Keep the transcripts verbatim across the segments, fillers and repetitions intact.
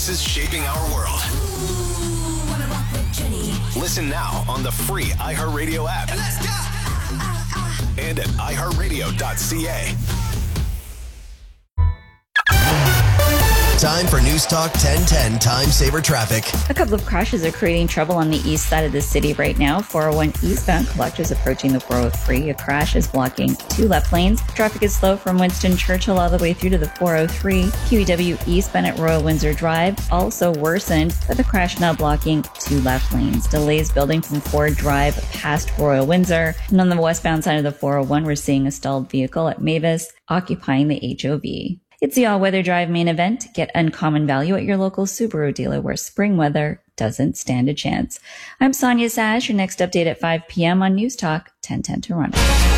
voices shaping our world. Listen now on the free iHeartRadio app. Let's go! And at i heart radio dot c a. Time for News Talk ten ten Time Saver Traffic. A couple of crashes are creating trouble on the east side of the city right now. four oh one eastbound collectors approaching the four oh three. A crash is blocking two left lanes. Traffic is slow from Winston Churchill all the way through to the four oh three. Q E W eastbound at Royal Windsor Drive also worsened, but the crash now blocking two left lanes. Delays building from Ford Drive past Royal Windsor. And on the westbound side of the four oh one, we're seeing a stalled vehicle at Mavis occupying the H O V. It's the all-weather drive main event. Get uncommon value at your local Subaru dealer where spring weather doesn't stand a chance. I'm Sonia Sash. Your next update at five p.m. on News Talk ten ten Toronto.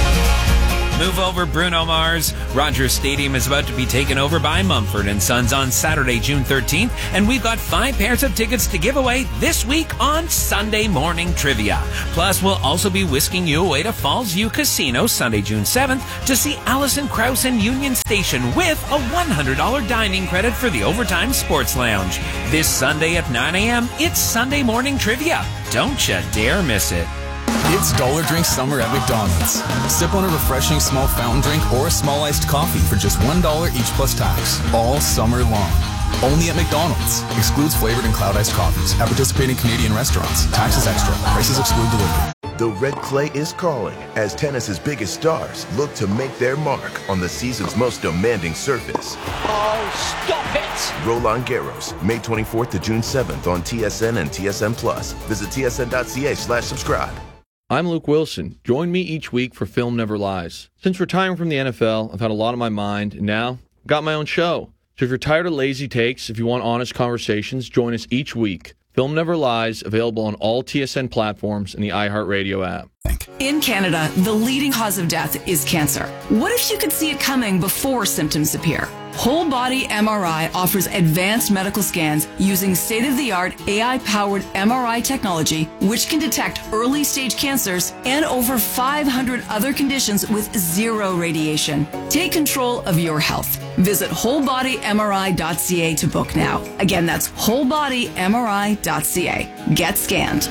Move over, Bruno Mars. Rogers Stadium is about to be taken over by Mumford and Sons on Saturday, June thirteenth, and we've got five pairs of tickets to give away this week on Sunday Morning Trivia. Plus, we'll also be whisking you away to Falls View Casino Sunday, June seventh to see Alison Krauss and Union Station with a one hundred dollars dining credit for the Overtime Sports Lounge. This Sunday at nine a.m., it's Sunday Morning Trivia. Don't you dare miss it. It's Dollar Drink Summer at McDonald's. Sip on a refreshing small fountain drink or a small iced coffee for just one dollar each plus tax, all summer long. Only at McDonald's. Excludes flavored and cloud iced coffees at participating Canadian restaurants. Taxes extra. Prices exclude delivery. The red clay is calling as tennis's biggest stars look to make their mark on the season's most demanding surface. Oh, stop it! Roland Garros, May twenty-fourth to June seventh on T S N and T S N Plus. Visit T S N dot C A slash subscribe. I'm Luke Wilson. Join me each week for Film Never Lies. Since retiring from the N F L, I've had a lot on my mind, and now I've got my own show. So if you're tired of lazy takes, if you want honest conversations, join us each week. Film Never Lies, available on all T S N platforms and the iHeartRadio app. In Canada, the leading cause of death is cancer. What if you could see it coming before symptoms appear? Whole Body M R I offers advanced medical scans using state-of-the-art A I-powered M R I technology, which can detect early-stage cancers and over five hundred other conditions with zero radiation. Take control of your health. Visit whole body M R I dot C A to book now. Again, that's whole body M R I dot C A. Get scanned.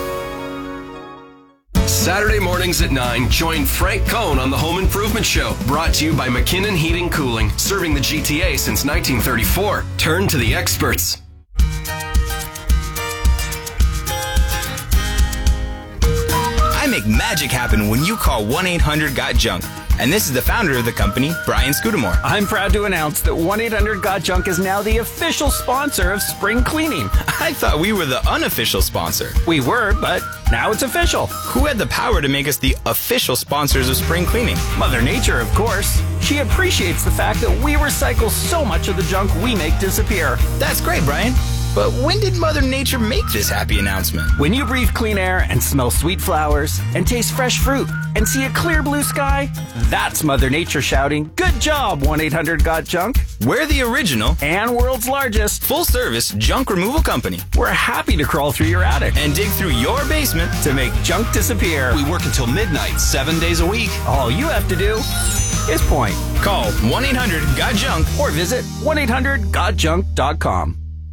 Saturday mornings at nine, join Frank Cohn on the Home Improvement Show. Brought to you by McKinnon Heating Cooling. Serving the G T A since nineteen thirty-four. Turn to the experts. I make magic happen when you call one eight hundred got junk. And this is the founder of the company, Brian Scudamore. I'm proud to announce that one eight hundred got junk is now the official sponsor of spring cleaning. I thought we were the unofficial sponsor. We were, but now it's official. Who had the power to make us the official sponsors of spring cleaning? Mother Nature, of course. She appreciates the fact that we recycle so much of the junk we make disappear. That's great, Brian. But when did Mother Nature make this happy announcement? When you breathe clean air and smell sweet flowers and taste fresh fruit and see a clear blue sky, that's Mother Nature shouting, "Good job, one eight hundred got junk." We're the original and world's largest full-service junk removal company. We're happy to crawl through your attic and dig through your basement to make junk disappear. We work until midnight, seven days a week. All you have to do is point. Call one eight hundred got junk or visit one eight hundred got junk dot com.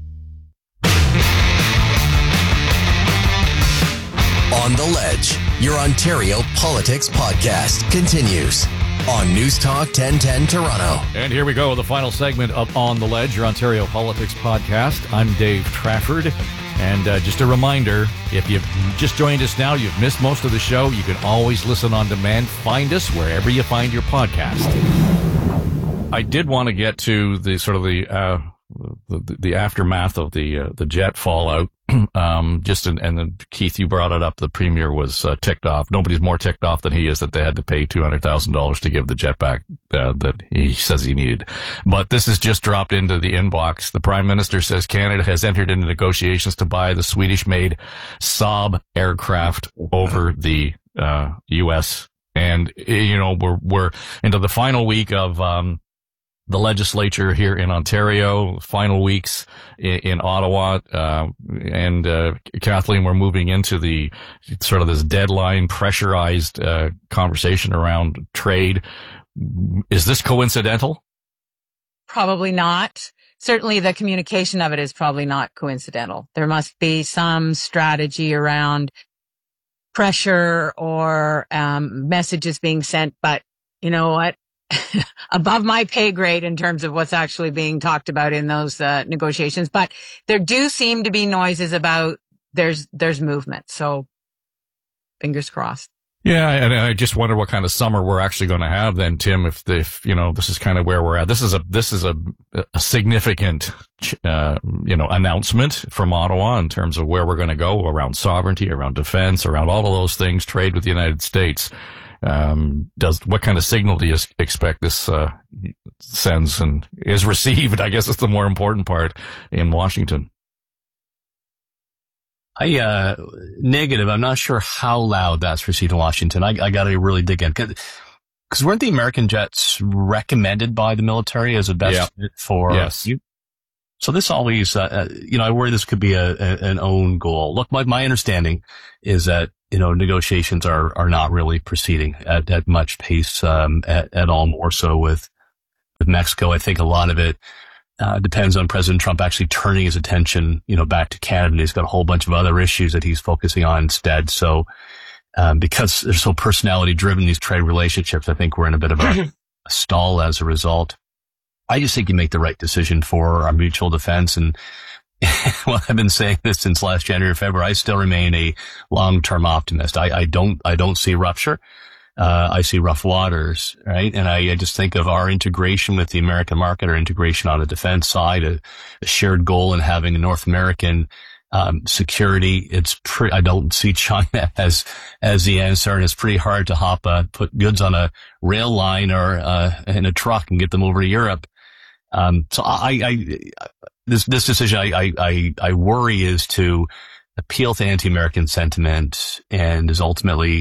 On the Ledge, your Ontario politics podcast continues on News Talk ten ten Toronto. And here we go, the final segment of On the Ledge, your Ontario politics podcast. I'm Dave Trafford. And uh, just a reminder, if you've just joined us now, you've missed most of the show, you can always listen on demand. Find us wherever you find your podcast. I did want to get to the sort of the uh, the, the aftermath of the uh, the jet fallout. Um, just in, and then Keith, you brought it up. The premier was uh, ticked off. Nobody's more ticked off than he is that they had to pay two hundred thousand dollars to give the jet back uh, that he says he needed. But this has just dropped into the inbox. The Prime Minister says Canada has entered into negotiations to buy the Swedish-made Saab aircraft over the uh, U S. And you know we're we're into the final week of um, the legislature here in Ontario, final weeks in, in Ottawa, uh, and, uh, Kathleen, we're moving into the sort of this deadline pressurized, uh, conversation around trade. Is this coincidental? Probably not. certainly the communication of it is probably not coincidental. There must be some strategy around pressure or um, messages being sent. But you know what? Above my pay grade in terms of what's actually being talked about in those uh, negotiations. But there do seem to be noises about there's there's movement. So fingers crossed. Yeah, and I just wonder what kind of summer we're actually going to have then, Tim. If, if you know, this is kind of where we're at. This is a this is a, a significant, uh, you know, announcement from Ottawa in terms of where we're going to go around sovereignty, around defense, around all of those things. Trade with the United States. Um, does what kind of signal do you expect this uh, sends and is received? I guess is the more important part in Washington. I, uh, negative. I'm not sure how loud that's received in Washington. I, I gotta really dig in. Cause, cause weren't the American jets recommended by the military as a best fit for yes. you? So this always, uh, you know, I worry this could be a, a an own goal. Look, my, my understanding is that, you know, negotiations are, are not really proceeding at, at much pace, um, at, at all, more so with, with Mexico. I think a lot of it, Uh, depends on President Trump actually turning his attention, you know, back to Canada. He's got a whole bunch of other issues that he's focusing on instead. So, um, because they're so personality driven, these trade relationships, I think we're in a bit of a, a stall as a result. I just think you make the right decision for our mutual defense. And well, I've been saying this since last January, February. I still remain a long-term optimist. I, I don't, I don't see rupture. Uh, I see rough waters, right? And I, I just think of our integration with the American market, our integration on the defense side, a, a shared goal in having a North American, um, security. It's pretty, I don't see China as, as the answer. And it's pretty hard to hop, uh, put goods on a rail line or, uh, in a truck and get them over to Europe. Um, so I, I, this, this decision I, I, I worry is to appeal to anti-American sentiment and is ultimately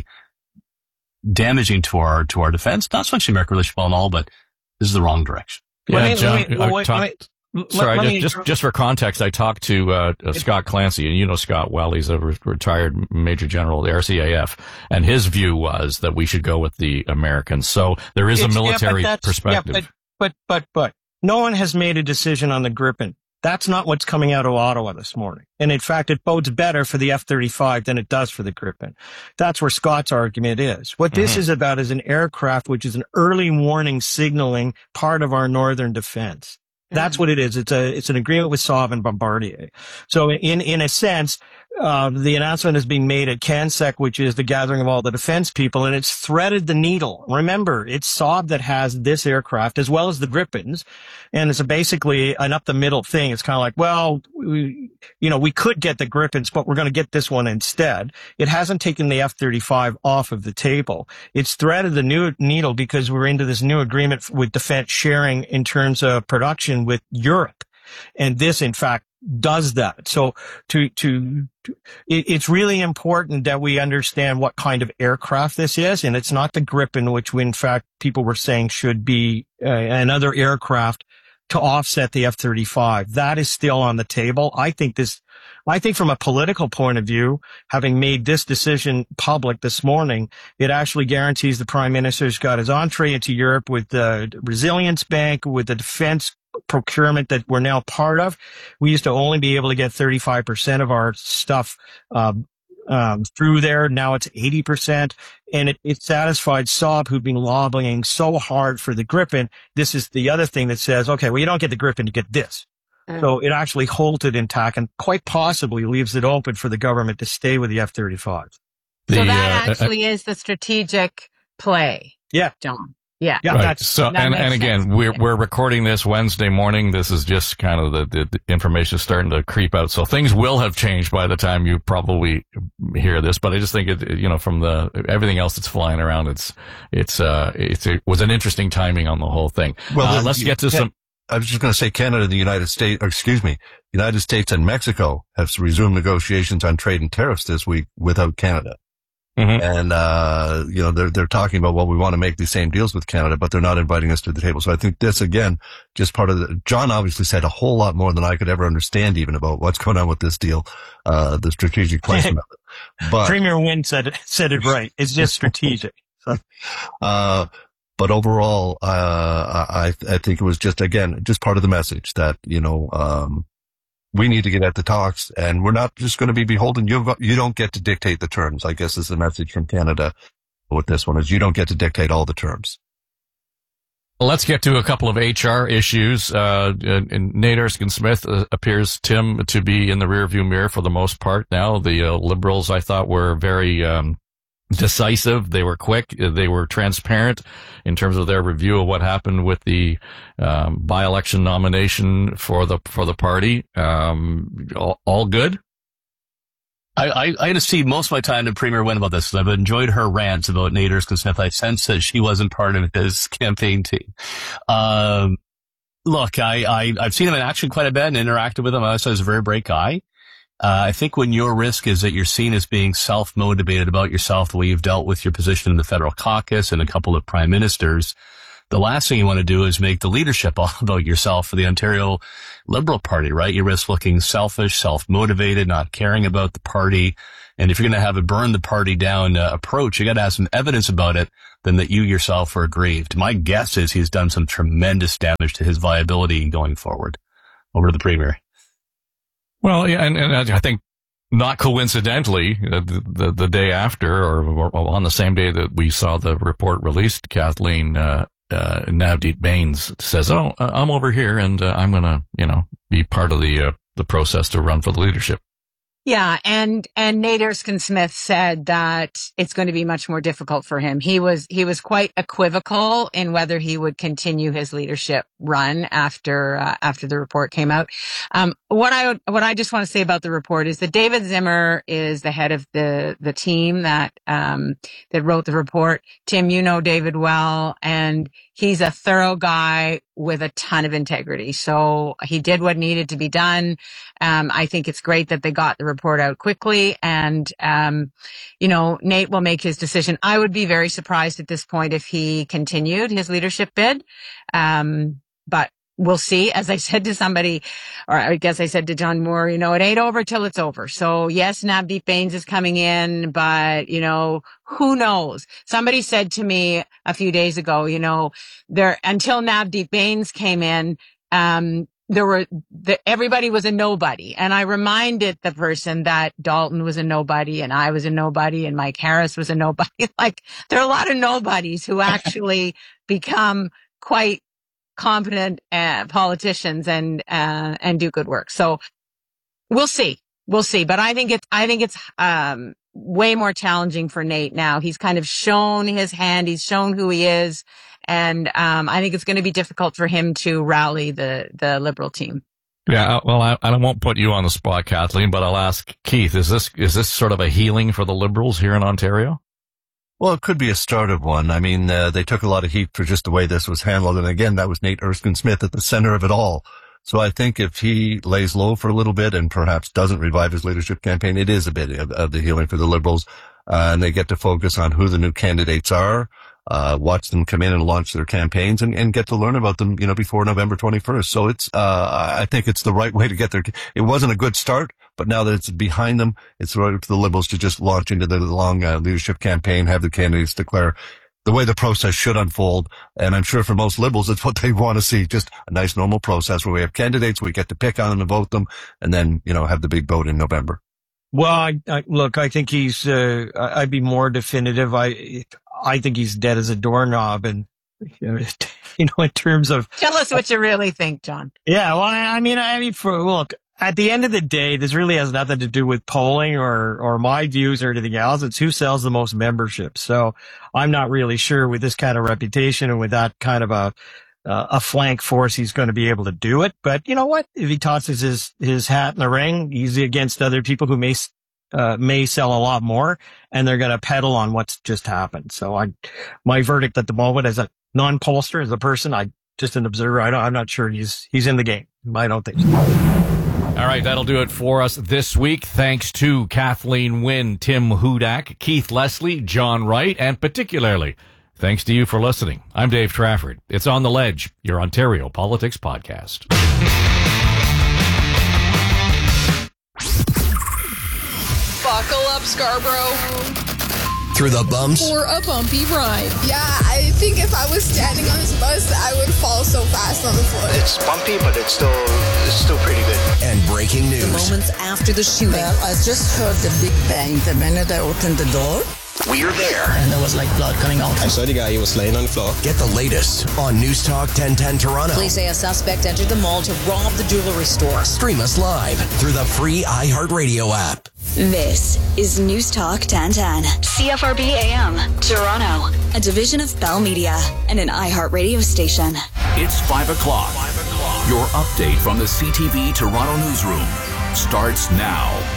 damaging to our to our defense. Not so much the American relationship and all, but this is the wrong direction. Yeah, let me, John, let me, I wait, talked, wait, sorry, let, let just, me, just just for context, I talked to uh, uh, Scott Clancy, and you know Scott well. He's a re- retired Major General of the R C A F, and his view was that we should go with the Americans. So there is a military yeah, perspective. Yeah, but, but but but no one has made a decision on the Gripen. That's not what's coming out of Ottawa this morning. And in fact, it bodes better for the F thirty-five than it does for the Gripen. That's where Scott's argument is. What this mm-hmm. is about is an aircraft, which is an early warning signaling part of our northern defense. That's mm-hmm. what it is. It's a, it's an agreement with Saab and Bombardier. So in, in a sense, uh, the announcement is being made at CANSEC, which is the gathering of all the defense people, and it's threaded the needle. Remember, it's Saab that has this aircraft as well as the Gripens, and it's a basically an up the middle thing. It's kind of like, well, we, you know, we could get the Gripens, but we're going to get this one instead. It hasn't taken the F thirty-five off of the table. It's threaded the new needle because we're into this new agreement with defense sharing in terms of production with Europe. And this, in fact, does that. So to, to, to it, it's really important that we understand what kind of aircraft this is. And it's not the Gripen, which we, in fact, people were saying should be uh, another aircraft to offset the F thirty-five. That is still on the table. I think this, I think from a political point of view, having made this decision public this morning, it actually guarantees the Prime Minister's got his entree into Europe with the Resilience Bank, with the defense procurement that we're now part of. We used to only be able to get thirty-five percent of our stuff, um, um, through there. Now it's eighty percent. And it, it satisfied Saab, who'd been lobbying so hard for the Gripen. This is the other thing that says, okay, well, you don't get the Gripen, you get this. Mm. So it actually holds it intact and quite possibly leaves it open for the government to stay with the F thirty-five. So The, that uh, actually uh, is the strategic play. Yeah. John. Yeah. Yeah. Right. That's, so, that and, and again, sense. we're, we're recording this Wednesday morning. This is just kind of the, the, the information starting to creep out. So things will have changed by the time you probably hear this, but I just think it, you know, from the, everything else that's flying around, it's, it's, uh, it's, it was an interesting timing on the whole thing. Well, uh, the, let's get to Can, some. I was just going to say Canada and the United States, or excuse me, United States and Mexico have resumed negotiations on trade and tariffs this week without Canada. Mm-hmm. And, uh, you know, they're, they're talking about, well, we want to make these same deals with Canada, but they're not inviting us to the table. So I think this, again, just part of the, John obviously said a whole lot more than I could ever understand even about what's going on with this deal, uh, the strategic placement of it. But Premier Wynne said it, said it right. It's just strategic. uh, But overall, uh, I, I think it was just, again, just part of the message that, you know, um, we need to get at the talks, and we're not just going to be beholden. You you don't get to dictate the terms, I guess is the message from Canada with this one, is you don't get to dictate all the terms. Let's get to a couple of H R issues. Uh, and Nate Erskine-Smith uh, appears, Tim, to be in the rearview mirror for the most part now. The uh, Liberals, I thought, were very um, decisive. They were quick. They were transparent in terms of their review of what happened with the um, by-election nomination for the for the party. Um, all, all good. I, I, I had to see most of my time the Premier went about this. I've enjoyed her rants about Nate Erskine-Smith. I sense that she wasn't part of his campaign team. Um, look, I, I, I've seen him in action quite a bit and interacted with him. I also was a very bright guy. Uh, I think when your risk is that you're seen as being self-motivated about yourself, the way you've dealt with your position in the federal caucus and a couple of prime ministers, the last thing you want to do is make the leadership all about yourself for the Ontario Liberal Party, right? You risk looking selfish, self-motivated, not caring about the party. And if you're going to have a burn the party down uh, approach, you got to have some evidence about it than that you yourself are aggrieved. My guess is he's done some tremendous damage to his viability going forward. Over to the Premier. Well, yeah, and, and I think not coincidentally, uh, the, the the day after, or, or on the same day that we saw the report released, Kathleen uh, uh, Navdeep Bains says, "Oh, I'm over here, and uh, I'm going to, you know, be part of the uh, the process to run for the leadership." Yeah, and and Nate Erskine-Smith said that it's going to be much more difficult for him. He was he was quite equivocal in whether he would continue his leadership run after uh, after the report came out. Um, what I would, what I just want to say about the report is that David Zimmer is the head of the the team that um, that wrote the report. Tim, you know David well, and he's a thorough guy with a ton of integrity. So he did what needed to be done. Um, I think it's great that they got the report out quickly, and, um, you know, Nate will make his decision. I would be very surprised at this point if he continued his leadership bid. Um, but we'll see. As I said to somebody, or I guess I said to John Moore, you know, it ain't over till it's over. So yes, Navdeep Bains is coming in, but, you know, who knows? Somebody said to me a few days ago, you know, there, until Navdeep Bains came in, um, there were, the, everybody was a nobody. And I reminded the person that Dalton was a nobody and I was a nobody and Mike Harris was a nobody. Like, there are a lot of nobodies who actually become quite competent uh, politicians and uh, and do good work. So we'll see, we'll see. But I think it's I think it's um, way more challenging for Nate now. He's kind of shown his hand. He's shown who he is, and um, I think it's going to be difficult for him to rally the the Liberal team. Yeah, well, I, I won't put you on the spot, Kathleen, but I'll ask Keith: Is this is this sort of a healing for the Liberals here in Ontario? Well, it could be a start of one. I mean, uh, they took a lot of heat for just the way this was handled. And again, that was Nate Erskine-Smith at the center of it all. So I think if he lays low for a little bit and perhaps doesn't revive his leadership campaign, it is a bit of, of the healing for the Liberals. Uh, and they get to focus on who the new candidates are, uh, watch them come in and launch their campaigns and, and get to learn about them, you know, before November twenty-first. So it's, uh, I think it's the right way to get there. It wasn't a good start, but now that it's behind them, it's right for the Liberals to just launch into the long uh, leadership campaign, have the candidates declare the way the process should unfold. And I'm sure for most Liberals, it's what they want to see, just a nice normal process where we have candidates, we get to pick on them and vote them, and then, you know, have the big vote in November. Well, I, I, look, I think he's, uh, I'd be more definitive. I, I think he's dead as a doorknob, and, you know, you know, in terms of. Tell us what you really think, John. Yeah. Well, I mean, I mean, for, look, at the end of the day, this really has nothing to do with polling or, or my views or anything else. It's who sells the most membership. So I'm not really sure with this kind of reputation and with that kind of a, uh, a flank force, he's going to be able to do it. But you know what? If he tosses his, his hat in the ring, he's against other people who may, uh, may sell a lot more, and they're going to peddle on what's just happened. So I, my verdict at the moment as a non-pollster, as a person, I just an observer. I don't, I'm not sure he's, he's in the game. I don't think so. All right, that'll do it for us this week. Thanks to Kathleen Wynne, Tim Hudak, Keith Leslie, John Wright, and particularly thanks to you for listening. I'm Dave Trafford. It's On the Ledge, your Ontario Politics podcast. Buckle up, Scarborough. Through the bumps. For a bumpy ride. Yeah, I think if I was standing on this bus, I would fall so fast on the floor. It's bumpy, but it's still it's still pretty good. And breaking news. The moments after the shooting. Well, I just heard the big bang the minute I opened the door. We're there. And there was like blood coming out. I saw the guy, he was laying on the floor. Get the latest on News Talk ten ten Toronto. Police say a suspect entered the mall to rob the jewelry store. Stream us live through the free iHeartRadio app. This is News Talk ten ten. C F R B A M, Toronto. A division of Bell Media and an iHeartRadio station. It's five o'clock. Your update from the C T V Toronto newsroom starts now.